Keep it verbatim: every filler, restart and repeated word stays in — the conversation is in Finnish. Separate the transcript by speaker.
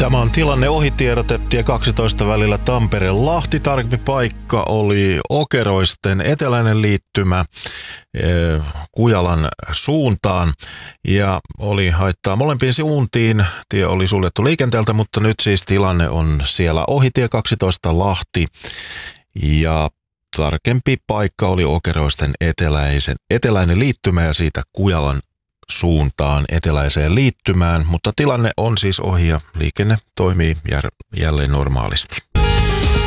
Speaker 1: Tämä on tilanne ohitiedote tie kaksitoista välillä Tampere-Lahti. Tarkempi paikka oli Okeroisten eteläinen liittymä Kujalan suuntaan ja oli haittaa molempiin suuntiin. Tie oli suljettu liikenteeltä, mutta nyt siis tilanne on siellä ohi tie kaksitoista Lahti ja tarkempi paikka oli Okeroisten eteläisen, eteläinen liittymä ja siitä Kujalan suuntaan eteläiseen liittymään, mutta tilanne on siis ohi ja liikenne toimii jälleen normaalisti.